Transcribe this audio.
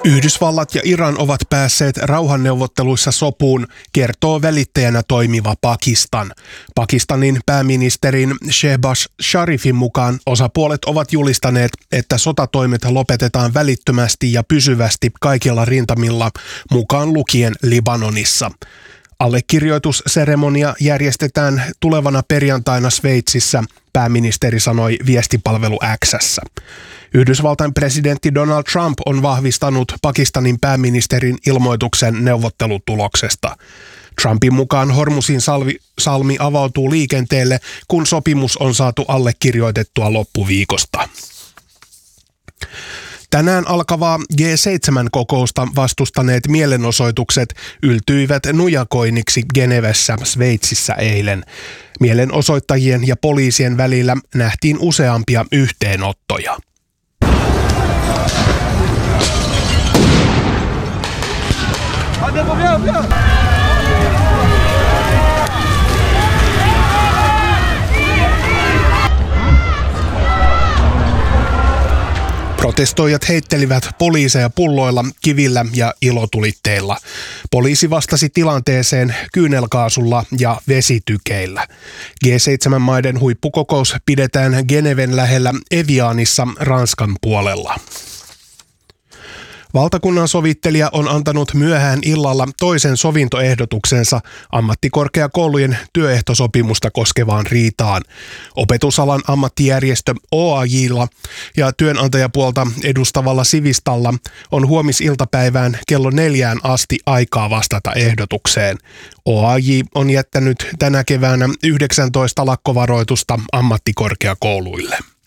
Yhdysvallat ja Iran ovat päässeet rauhanneuvotteluissa sopuun, kertoo välittäjänä toimiva Pakistan. Pakistanin pääministerin Shehbaz Sharifin mukaan osapuolet ovat julistaneet, että sotatoimet lopetetaan välittömästi ja pysyvästi kaikilla rintamilla, mukaan lukien Libanonissa. Allekirjoitusseremonia järjestetään tulevana perjantaina Sveitsissä, pääministeri sanoi viestipalvelu X:ssä. Yhdysvaltain presidentti Donald Trump on vahvistanut Pakistanin pääministerin ilmoituksen neuvottelutuloksesta. Trumpin mukaan Hormuzin salmi avautuu liikenteelle, kun sopimus on saatu allekirjoitettua loppuviikosta. Tänään alkavaa G7-kokousta vastustaneet mielenosoitukset yltyivät nujakoinniksi Genevessä, Sveitsissä eilen. Mielenosoittajien ja poliisien välillä nähtiin useampia yhteenottoja. Protestoijat heittelivät poliiseja pulloilla, kivillä ja ilotulitteilla. Poliisi vastasi tilanteeseen kyynelkaasulla ja vesitykeillä. G7-maiden huippukokous pidetään Geneven lähellä Evianissa Ranskan puolella. Valtakunnan sovittelija on antanut myöhään illalla toisen sovintoehdotuksensa ammattikorkeakoulujen työehtosopimusta koskevaan riitaan. Opetusalan ammattijärjestö OAJ:lla ja työnantajapuolta edustavalla Sivistalla on huomisiltapäivään kello 4 asti aikaa vastata ehdotukseen. OAJ on jättänyt tänä keväänä 19 lakkovaroitusta ammattikorkeakouluille.